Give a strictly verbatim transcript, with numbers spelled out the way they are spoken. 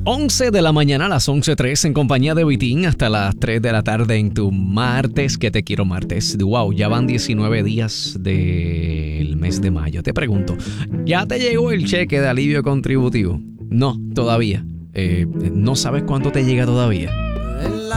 once de la mañana a las once tres en compañía de Vitín hasta las tres de la tarde en tu martes, que te quiero martes. Wow, ya van diecinueve días del mes de mayo. Te pregunto, ¿ya te llegó el cheque de alivio contributivo? No, todavía. Eh, ¿No sabes cuánto te llega todavía?